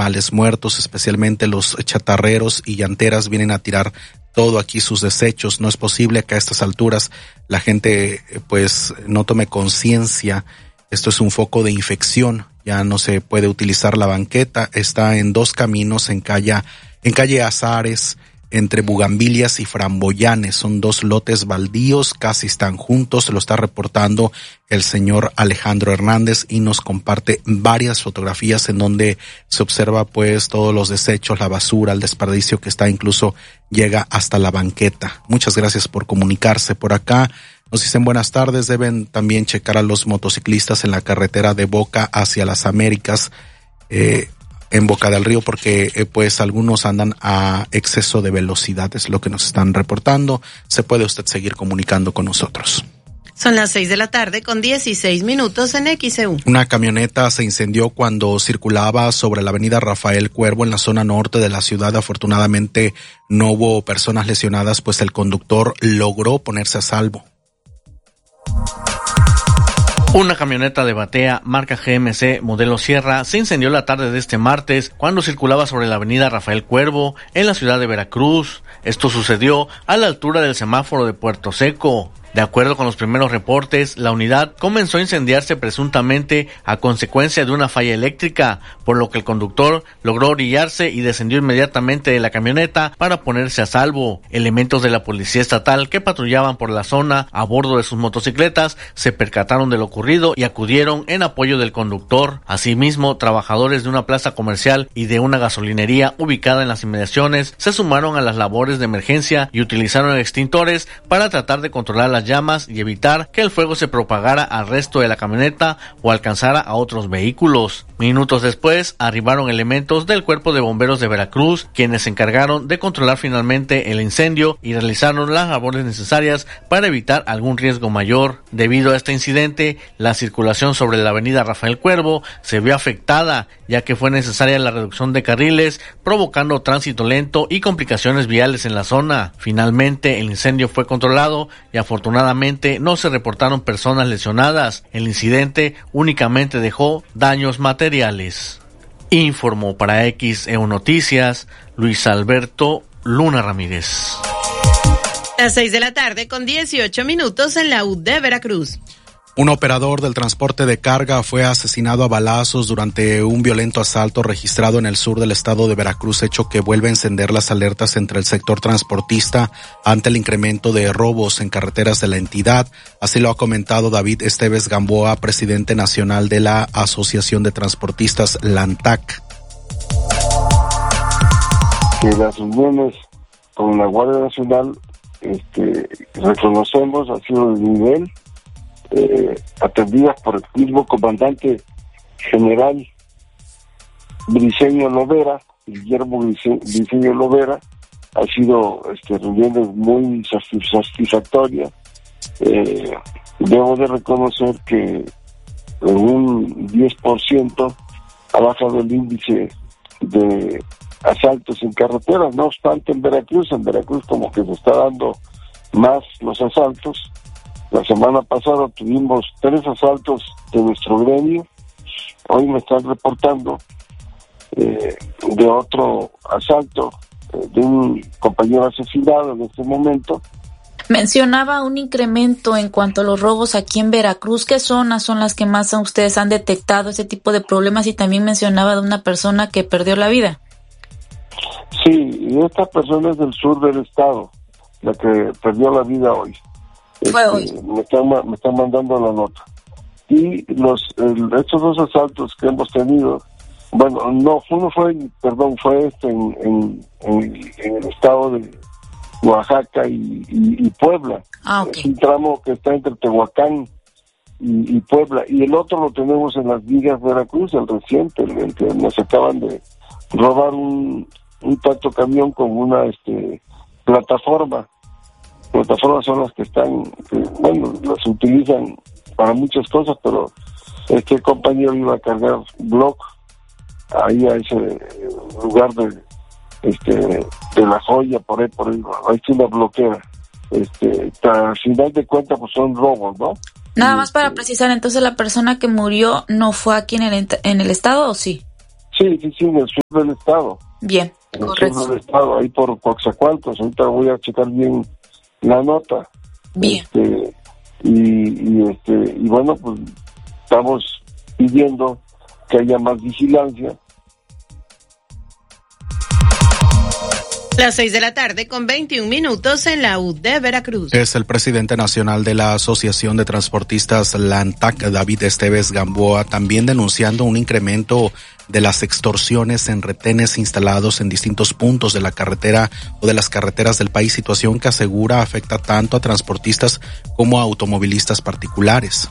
animales muertos, especialmente los chatarreros y llanteras vienen a tirar todo aquí sus desechos. No es posible que a estas alturas la gente pues no tome conciencia. Esto es un foco de infección. Ya no se puede utilizar la banqueta. Está en dos caminos, en calle Azares, entre Bugambilias y Framboyanes. Son dos lotes baldíos, casi están juntos. Lo está reportando el señor Alejandro Hernández y nos comparte varias fotografías en donde se observa pues todos los desechos, la basura, el desperdicio que está, incluso llega hasta la banqueta. Muchas gracias por comunicarse por acá. Nos dicen buenas tardes, deben también checar a los motociclistas en la carretera de Boca hacia las Américas, en Boca del Río, porque pues algunos andan a exceso de velocidad, es lo que nos están reportando. Se puede usted seguir comunicando con nosotros. Son las 6:16 p.m. en XEU. Una camioneta se incendió cuando circulaba sobre la avenida Rafael Cuervo en la zona norte de la ciudad. Afortunadamente no hubo personas lesionadas, pues el conductor logró ponerse a salvo. Una camioneta de batea marca GMC modelo Sierra se incendió la tarde de este martes cuando circulaba sobre la avenida Rafael Cuervo en la ciudad de Veracruz. Esto sucedió a la altura del semáforo de Puerto Seco. De acuerdo con los primeros reportes, la unidad comenzó a incendiarse presuntamente a consecuencia de una falla eléctrica, por lo que el conductor logró orillarse y descendió inmediatamente de la camioneta para ponerse a salvo. Elementos de la policía estatal que patrullaban por la zona a bordo de sus motocicletas se percataron de lo ocurrido y acudieron en apoyo del conductor. Asimismo, trabajadores de una plaza comercial y de una gasolinería ubicada en las inmediaciones se sumaron a las labores de emergencia y utilizaron extintores para tratar de controlar las llamas y evitar que el fuego se propagara al resto de la camioneta o alcanzara a otros vehículos. Minutos después arribaron elementos del Cuerpo de Bomberos de Veracruz, quienes se encargaron de controlar finalmente el incendio y realizaron las labores necesarias para evitar algún riesgo mayor. Debido a este incidente, la circulación sobre la avenida Rafael Cuervo se vio afectada, ya que fue necesaria la reducción de carriles, provocando tránsito lento y complicaciones viales en la zona. Finalmente, el incendio fue controlado y afortunadamente no se reportaron personas lesionadas. El incidente únicamente dejó daños materiales. Informó para XEU Noticias Luis Alberto Luna Ramírez. Las 6:18 p.m. en la UD de Veracruz. Un operador del transporte de carga fue asesinado a balazos durante un violento asalto registrado en el sur del estado de Veracruz, hecho que vuelve a encender las alertas entre el sector transportista ante el incremento de robos en carreteras de la entidad. Así lo ha comentado David Esteves Gamboa, presidente nacional de la Asociación de Transportistas, LANTAC. Que las uniones con la Guardia Nacional reconocemos ha sido el nivel atendidas por el mismo comandante general Briceño Lovera, Guillermo Briceño Lovera. Ha sido reuniones muy satisfactorias. Debo de reconocer que en un 10% ha bajado el índice de asaltos en carreteras. No obstante, en Veracruz como que se está dando más los asaltos. La semana pasada tuvimos 3 asaltos de nuestro gremio. Hoy me están reportando de otro asalto de un compañero asesinado en este momento. Mencionaba un incremento en cuanto a los robos aquí en Veracruz. ¿Qué zonas son las que más ustedes han detectado ese tipo de problemas? Y también mencionaba de una persona que perdió la vida. Sí, y esta persona es del sur del estado, la que perdió la vida hoy. Fue hoy. Me están mandando la nota. Y estos 2 asaltos que hemos tenido, bueno, no, uno fue en el estado de Oaxaca y Puebla. Okay. Es un tramo que está entre Tehuacán y Puebla. Y el otro lo tenemos en las Vigas Veracruz, el reciente, el que nos acaban de robar un tanto camión con una plataforma. Plataformas son las que las utilizan para muchas cosas, pero este compañero iba a cargar block ahí a ese lugar de La Joya, por ahí está una bloquera. Al final de cuentas pues son robos, ¿no? Nada más para precisar, entonces la persona que murió no fue aquí en el estado, ¿o sí? Sí, en el sur del estado. Bien, en correcto. el sur del estado, ahí por Coaxacualcos. Ahorita voy a checar bien la nota. Bien. Y bueno, pues estamos pidiendo que haya más vigilancia. Las 6:21 p.m. en la UD Veracruz. Es el presidente nacional de la Asociación de Transportistas, la ANTAC, David Esteves Gamboa, también denunciando un incremento de las extorsiones en retenes instalados en distintos puntos de la carretera o de las carreteras del país, situación que asegura afecta tanto a transportistas como a automovilistas particulares.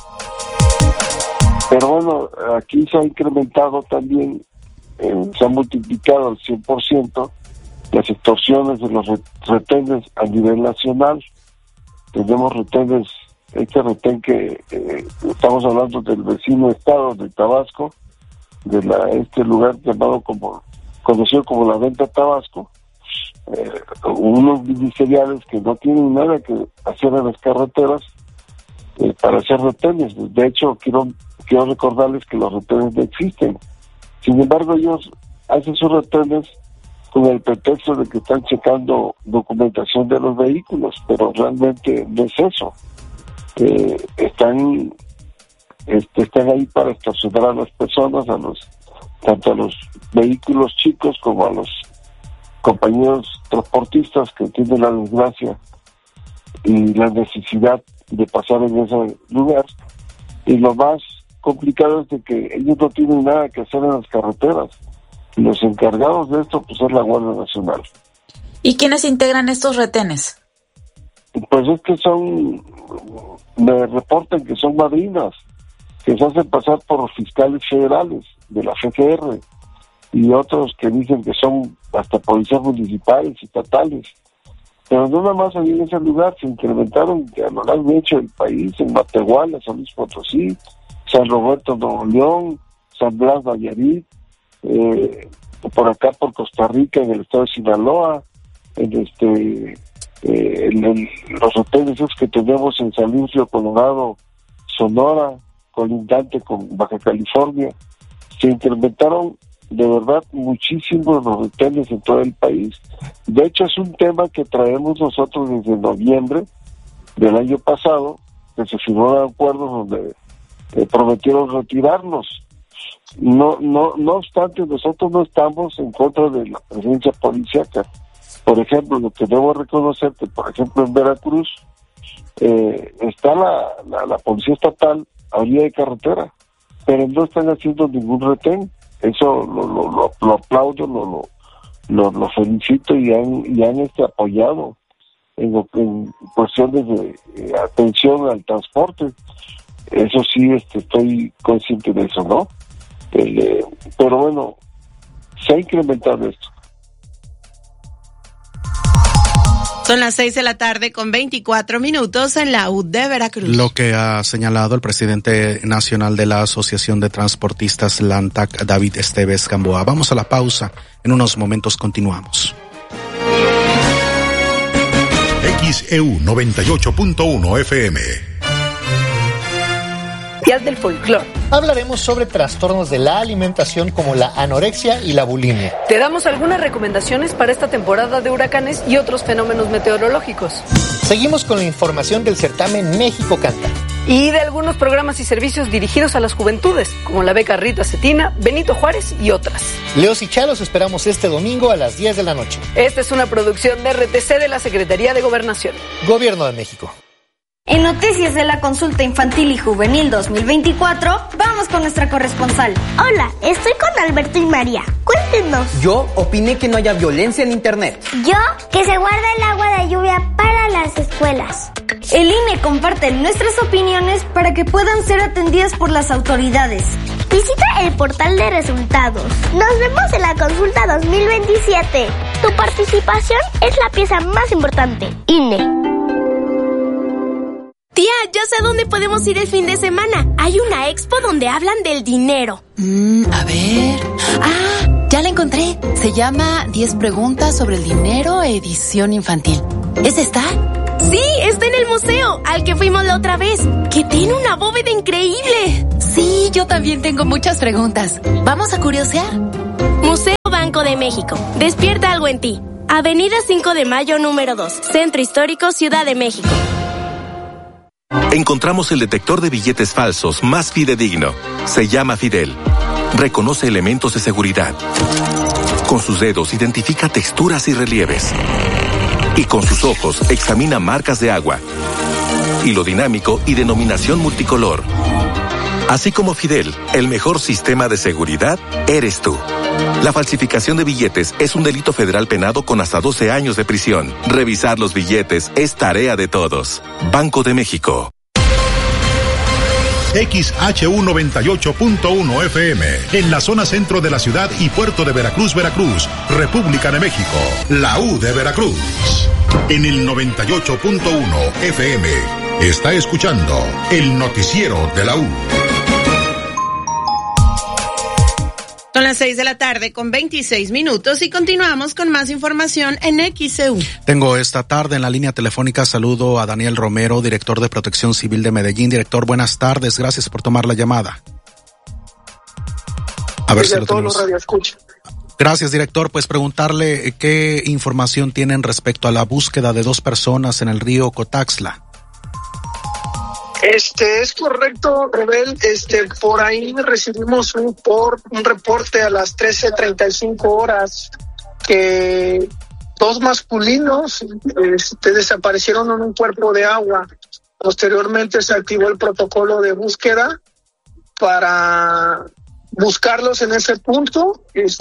Pero bueno, aquí se ha incrementado también, se ha multiplicado al 100% las extorsiones de los retenes a nivel nacional. Tenemos retenes, este retén que estamos hablando del vecino estado de Tabasco, de este lugar conocido como la Venta Tabasco, unos ministeriales que no tienen nada que hacer en las carreteras para hacer retenes. De hecho, quiero recordarles que los retenes no existen. Sin embargo, ellos hacen sus retenes con el pretexto de que están checando documentación de los vehículos, pero realmente no es eso. Están ahí para extorsionar a las personas, tanto a los vehículos chicos como a los compañeros transportistas que tienen la desgracia y la necesidad de pasar en ese lugar. Y lo más complicado es de que ellos no tienen nada que hacer en las carreteras. Los encargados de esto pues es la Guardia Nacional. ¿Y quiénes integran estos retenes? Pues es que me reportan que son madrinas, que se hacen pasar por fiscales federales de la FGR, y otros que dicen que son hasta policías municipales y estatales. Pero no nada más ahí en ese lugar, se incrementaron a lo largo y ancho del país, en Matehuala, San Luis Potosí, San Roberto, Nuevo León, San Blas, Nayarit, por acá por Costa Rica, en el estado de Sinaloa, los hoteles que tenemos en San Luis, Colorado, Sonora, colindante con Baja California. Se incrementaron de verdad muchísimo los hoteles en todo el país. De hecho, es un tema que traemos nosotros desde noviembre del año pasado, que se firmó un acuerdo donde prometieron retirarlos. No obstante, nosotros no estamos en contra de la presencia policíaca. Por ejemplo, lo que debo reconocer que, por ejemplo, en Veracruz está la policía estatal a orilla de carretera, pero no están haciendo ningún retén. Eso lo aplaudo, lo felicito y han apoyado en cuestiones de atención al transporte. Eso sí, estoy consciente de eso, ¿no? Pero bueno, se ha incrementado esto. Son las 6:24 p.m. en la UD Veracruz. Lo que ha señalado el presidente nacional de la Asociación de Transportistas, la ANTAC, David Esteves Gamboa. Vamos a la pausa. En unos momentos continuamos. XEU 98.1 FM. Del folclore. Hablaremos sobre trastornos de la alimentación como la anorexia y la bulimia. Te damos algunas recomendaciones para esta temporada de huracanes y otros fenómenos meteorológicos. Seguimos con la información del certamen México Canta. Y de algunos programas y servicios dirigidos a las juventudes, como la beca Rita Cetina, Benito Juárez y otras. Leos y Chalos esperamos este domingo a las 10 de la noche. Esta es una producción de RTC de la Secretaría de Gobernación. Gobierno de México. En Noticias de la Consulta Infantil y Juvenil 2024, vamos con nuestra corresponsal. Hola, estoy con Alberto y María. Cuéntenos. Yo opiné que no haya violencia en Internet. Yo, que se guarde el agua de lluvia para las escuelas. El INE comparte nuestras opiniones para que puedan ser atendidas por las autoridades. Visita el portal de resultados. Nos vemos en la Consulta 2027. Tu participación es la pieza más importante. INE. Tía, ya sé dónde podemos ir el fin de semana. Hay una expo donde hablan del dinero. A ver... ¡Ah! Ya la encontré. Se llama 10 preguntas sobre el dinero, edición infantil. ¿Es esta? Sí, está en el museo, al que fuimos la otra vez, que tiene una bóveda increíble. Sí, yo también tengo muchas preguntas. ¿Vamos a curiosear? Museo Banco de México. Despierta algo en ti. Avenida 5 de Mayo, número 2. Centro Histórico, Ciudad de México. Encontramos el detector de billetes falsos más fidedigno. Se llama Fidel. Reconoce elementos de seguridad. Con sus dedos identifica texturas y relieves. Y con sus ojos examina marcas de agua. Hilo dinámico y denominación multicolor. Así como Fidel, el mejor sistema de seguridad eres tú. La falsificación de billetes es un delito federal penado con hasta 12 años de prisión. Revisar los billetes es tarea de todos. Banco de México. XHU 98.1 FM, en la zona centro de la ciudad y puerto de Veracruz, Veracruz, República de México, la U de Veracruz. En el 98.1 FM, está escuchando el noticiero de la U. Son las 6:26 p.m. y continuamos con más información en XEU. Tengo esta tarde en la línea telefónica, saludo a Daniel Romero, director de Protección Civil de Medellín. Director, buenas tardes, gracias por tomar la llamada. A ver si lo tenemos. Gracias, director. Pues preguntarle qué información tienen respecto a la búsqueda de 2 personas en el río Cotaxla. Es correcto, Rebel. Por ahí recibimos un reporte a las 13:35 horas que 2 masculinos desaparecieron en un cuerpo de agua. Posteriormente se activó el protocolo de búsqueda para buscarlos en ese punto.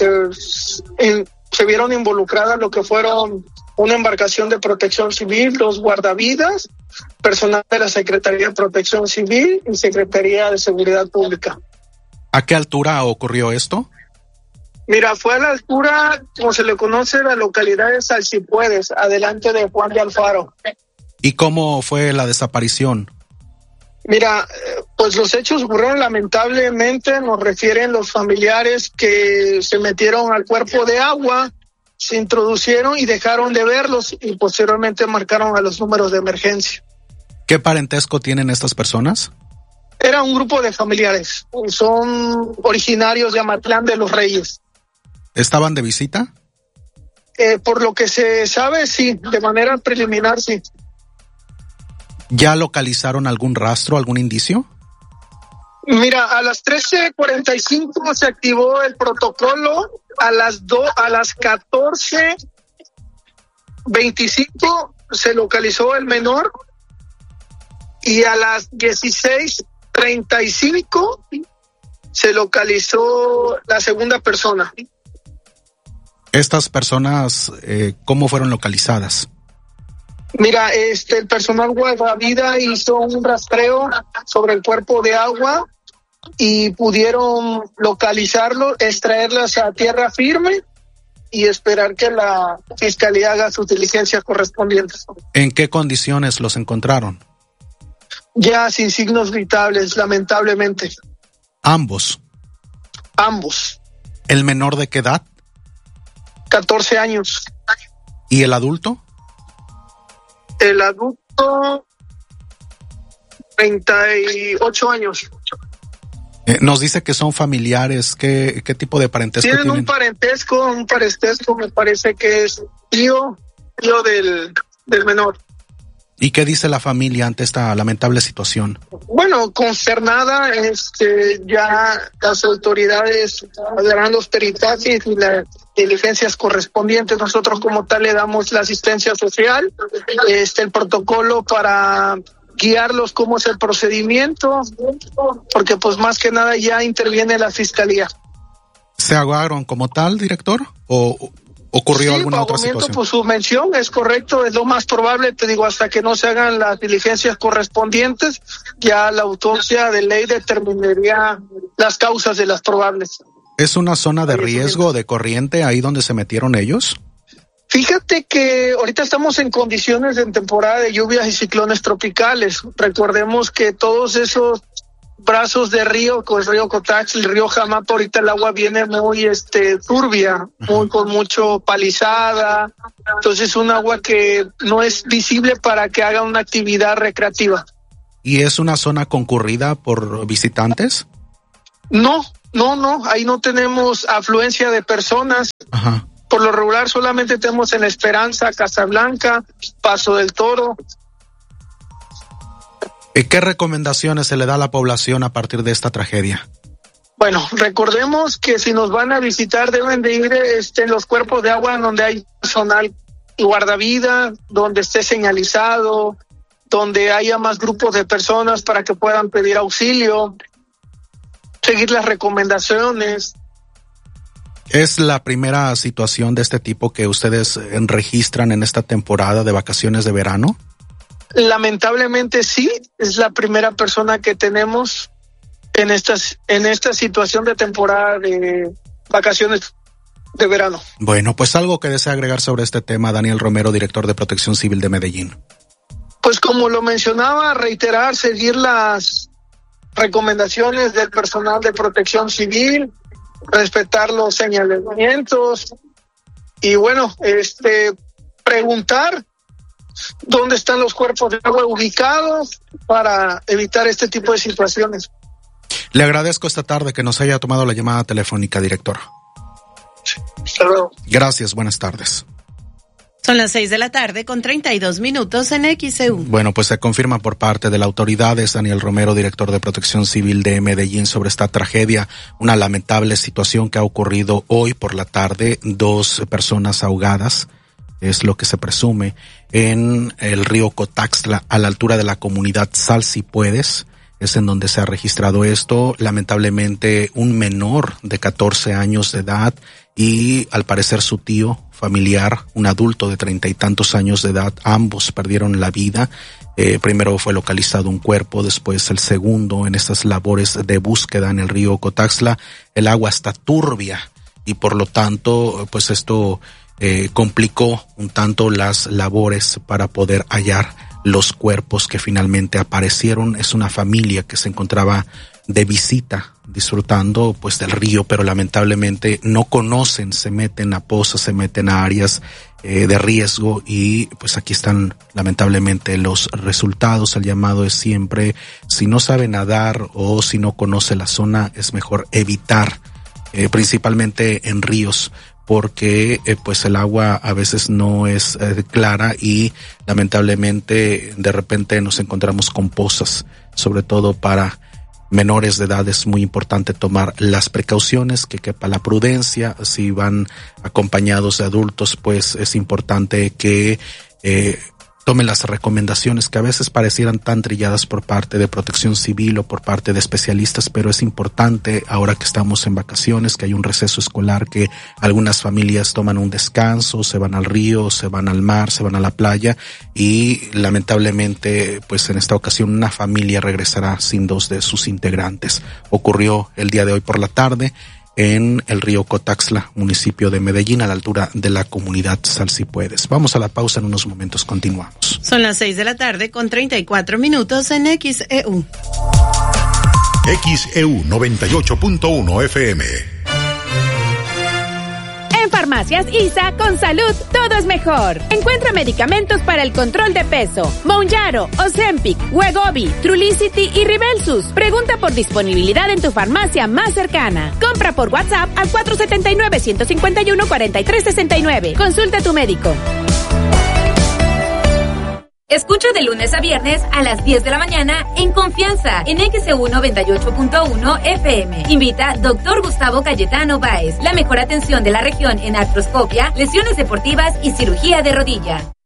Se vieron involucradas lo que fueron una embarcación de Protección Civil, 2 guardavidas, personal de la Secretaría de Protección Civil y Secretaría de Seguridad Pública. ¿A qué altura ocurrió esto? Mira, fue a la altura, como se le conoce, la localidad de Salsipuedes, adelante de Juan de Alfaro. ¿Y cómo fue la desaparición? Mira, pues los hechos ocurrieron lamentablemente, nos refieren los familiares que se metieron al cuerpo de agua, se introducieron y dejaron de verlos y posteriormente marcaron a los números de emergencia. ¿Qué parentesco tienen estas personas? Era un grupo de familiares, son originarios de Amatlán de los Reyes. ¿Estaban de visita? Por lo que se sabe, sí, de manera preliminar, sí. ¿Ya localizaron algún rastro, algún indicio? Mira, a las 13:45 se activó el protocolo, a las 14:25 se localizó el menor y a las 16:35 se localizó la segunda persona. ¿Estas personas cómo fueron localizadas? Mira, el personal guardavida hizo un rastreo sobre el cuerpo de agua y pudieron localizarlo, extraerlas a tierra firme y esperar que la fiscalía haga sus diligencias correspondientes. ¿En qué condiciones los encontraron? Ya sin signos vitales, lamentablemente. ¿Ambos? Ambos. ¿El menor de qué edad? 14 años. ¿Y el adulto? El adulto, 38 años. Nos dice que son familiares. ¿Qué tipo de parentesco tienen? Un parentesco, me parece que es tío del menor. ¿Y qué dice la familia ante esta lamentable situación? Bueno, consternada, ya las autoridades darán los peritajes y las diligencias correspondientes. Nosotros como tal le damos la asistencia social, el protocolo para guiarlos cómo es el procedimiento, porque pues más que nada ya interviene la fiscalía. ¿Se ahogaron como tal, director? ¿O ocurrió alguna otra situación? Pues su mención es correcto, es lo más probable, te digo, hasta que no se hagan las diligencias correspondientes, ya la autopsia de ley determinaría las causas de las probables. ¿Es una zona de riesgo de corriente ahí donde se metieron ellos? Fíjate que ahorita estamos en condiciones de temporada de lluvias y ciclones tropicales. Recordemos que todos esos brazos de río, con el río Cotaxtla, el río Jamapa, ahorita el agua viene muy turbia, con mucho palizada, entonces un agua que no es visible para que haga una actividad recreativa. ¿Y es una zona concurrida por visitantes? No, ahí no tenemos afluencia de personas. Ajá. Por lo regular solamente tenemos en Esperanza, Casablanca, Paso del Toro. ¿Qué recomendaciones se le da a la población a partir de esta tragedia? Bueno, recordemos que si nos van a visitar deben de ir en los cuerpos de agua donde hay personal y guardavida, donde esté señalizado, donde haya más grupos de personas para que puedan pedir auxilio, seguir las recomendaciones. ¿Es la primera situación de este tipo que ustedes registran en esta temporada de vacaciones de verano? Lamentablemente sí, es la primera persona que tenemos en esta situación de temporada de vacaciones de verano. Bueno, pues algo que desea agregar sobre este tema, Daniel Romero, director de Protección Civil de Medellín. Pues como lo mencionaba, reiterar, seguir las recomendaciones del personal de Protección Civil, respetar los señalamientos y bueno, preguntar dónde están los cuerpos de agua ubicados para evitar este tipo de situaciones. Le agradezco esta tarde que nos haya tomado la llamada telefónica, director. Hasta luego. Gracias, buenas tardes. Son las 6:32 PM en XEU. Bueno, pues se confirma por parte de las autoridades, Daniel Romero, director de Protección Civil de Medellín, sobre esta tragedia, una lamentable situación que ha ocurrido hoy por la tarde, 2 personas ahogadas, es lo que se presume, en el río Cotaxtla, a la altura de la comunidad Sal Si Puedes, es en donde se ha registrado esto. Lamentablemente un menor de 14 años de edad y al parecer su tío familiar, un adulto de 30 y tantos años de edad, ambos perdieron la vida. Primero fue localizado un cuerpo, después el segundo en estas labores de búsqueda en el río Cotaxtla. El agua está turbia y por lo tanto pues esto complicó un tanto las labores para poder hallar los cuerpos que finalmente aparecieron. Es una familia que se encontraba de visita, disfrutando pues del río, pero lamentablemente no conocen, se meten a pozas, se meten a áreas de riesgo y pues aquí están lamentablemente los resultados. El llamado es siempre, si no sabe nadar o si no conoce la zona, es mejor evitar, principalmente en ríos, porque pues el agua a veces no es clara y lamentablemente de repente nos encontramos con pozas, sobre todo para menores de edad. Es muy importante tomar las precauciones, que quepa la prudencia. Si van acompañados de adultos, pues es importante que tomen las recomendaciones que a veces parecieran tan trilladas por parte de Protección Civil o por parte de especialistas, pero es importante ahora que estamos en vacaciones, que hay un receso escolar, que algunas familias toman un descanso, se van al río, se van al mar, se van a la playa y lamentablemente pues en esta ocasión una familia regresará sin 2 de sus integrantes. Ocurrió el día de hoy por la tarde en el río Cotaxtla, municipio de Medellín, a la altura de la comunidad Sal Si Puedes. Vamos a la pausa, en unos momentos continuamos. Son las 6:34 PM en XEU. XEU 98.1 FM. En Farmacias ISA, con salud, todo es mejor. Encuentra medicamentos para el control de peso: Mounjaro, Ozempic, Wegovy, Trulicity y Rybelsus. Pregunta por disponibilidad en tu farmacia más cercana. Compra por WhatsApp al 479-151-4369. Consulta a tu médico. Escucha de lunes a viernes a las 10 de la mañana en Confianza en XEU 98.1 FM. Invita Dr. Gustavo Cayetano Báez. La mejor atención de la región en artroscopia, lesiones deportivas y cirugía de rodilla.